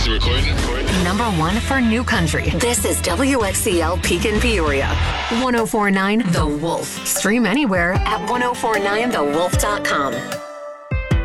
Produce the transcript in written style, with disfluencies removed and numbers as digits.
recording. Number one for new country. This is WXCL Pekin Peoria. 1049 The Wolf. Stream anywhere at 1049thewolf.com.